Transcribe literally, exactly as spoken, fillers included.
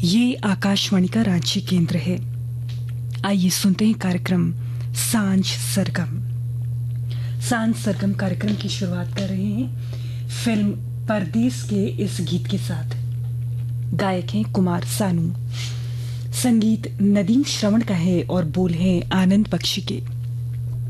ये आकाशवाणी का रांची केंद्र है। आइए सुनते हैं कार्यक्रम सांझ सरगम। सांझ सरगम कार्यक्रम की शुरुआत कर रहे हैं फिल्म परदेस के इस गीत के साथ। गायक हैं कुमार सानू, संगीत नदीम श्रवण का है और बोल हैं आनंद बख्शी के।